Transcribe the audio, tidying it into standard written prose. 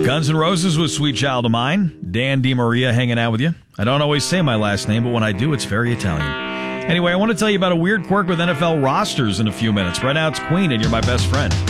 Guns N' Roses was Sweet Child of Mine. Dan DiMaria hanging out with you. I don't always say my last name, but when I do, it's very Italian. Anyway, I want to tell you about a weird quirk with NFL rosters in a few minutes. Right now, it's Queen, and you're my best friend.